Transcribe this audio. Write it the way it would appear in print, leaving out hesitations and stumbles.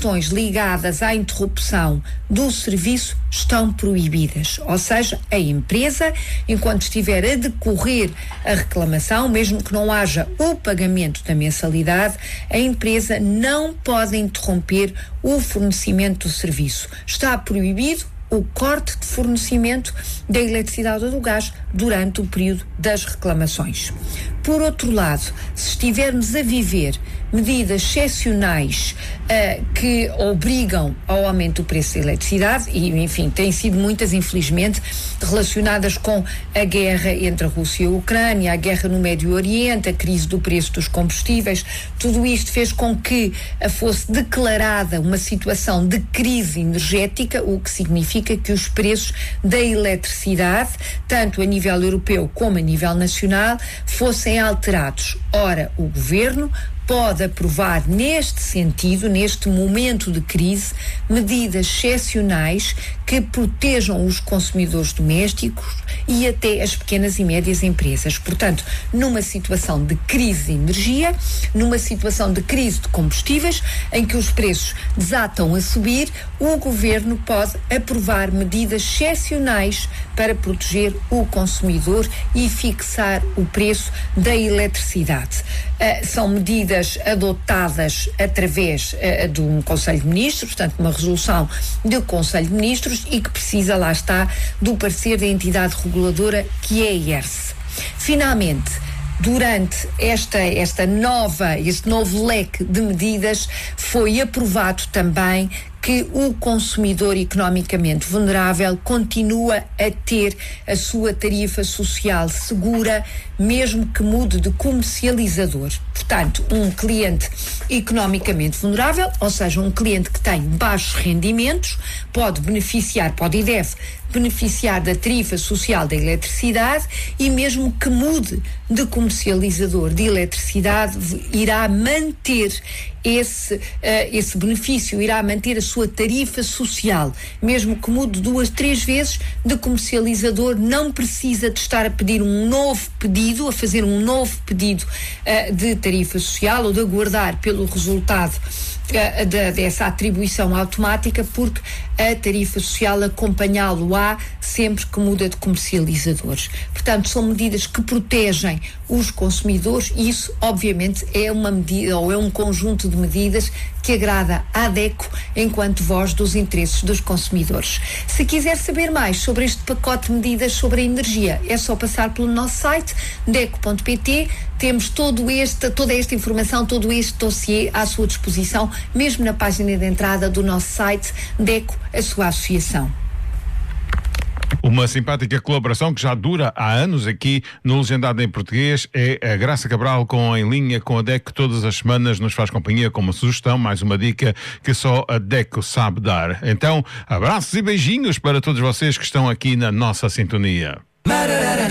questões ligadas à interrupção do serviço estão proibidas. Ou seja, a empresa, enquanto estiver a decorrer a reclamação, mesmo que não haja o pagamento da mensalidade, a empresa não pode interromper o fornecimento do serviço. Está proibido o corte de fornecimento da eletricidade ou do gás durante o período das reclamações. Por outro lado, se estivermos a viver medidas excepcionais que obrigam ao aumento do preço da eletricidade, e enfim, têm sido muitas, infelizmente, relacionadas com a guerra entre a Rússia e a Ucrânia, a guerra no Médio Oriente, a crise do preço dos combustíveis, tudo isto fez com que fosse declarada uma situação de crise energética, o que significa que os preços da eletricidade, tanto a nível europeu como a nível nacional, fossem alterados. Ora, o Governo pode aprovar neste sentido, neste momento de crise, medidas excepcionais que protejam os consumidores domésticos e até as pequenas e médias empresas. Portanto, numa situação de crise de energia, numa situação de crise de combustíveis, em que os preços desatam a subir, o Governo pode aprovar medidas excepcionais para proteger o consumidor e fixar o preço da eletricidade. São medidas adotadas através de um Conselho de Ministros, portanto uma resolução do Conselho de Ministros, e que precisa, lá está, do parecer da entidade reguladora que é a IERS. Finalmente, durante este novo leque de medidas, foi aprovado também que o consumidor economicamente vulnerável continua a ter a sua tarifa social segura, mesmo que mude de comercializador. Portanto, um cliente economicamente vulnerável, ou seja, um cliente que tem baixos rendimentos, pode e deve beneficiar da tarifa social da eletricidade, e mesmo que mude de comercializador de eletricidade, irá manter esse benefício, irá manter a sua tarifa social. Mesmo que mude 2, 3 vezes de comercializador, não precisa de estar a pedir a fazer um novo pedido de tarifa social, ou de aguardar pelo resultado dessa atribuição automática, porque a tarifa social acompanhá-lo-á sempre que muda de comercializadores. Portanto, são medidas que protegem os consumidores, e isso obviamente é uma medida, ou é um conjunto de medidas que agrada à DECO enquanto voz dos interesses dos consumidores. Se quiser saber mais sobre este pacote de medidas sobre a energia, é só passar pelo nosso site deco.pt. Temos toda esta informação, todo este dossiê à sua disposição, mesmo na página de entrada do nosso site DECO, a sua associação. Uma simpática colaboração que já dura há anos aqui no Legendado em Português é a Graça Cabral Em Linha com a DECO. Todas as semanas nos faz companhia com uma sugestão, mais uma dica que só a DECO sabe dar. Então, abraços e beijinhos para todos vocês que estão aqui na nossa sintonia.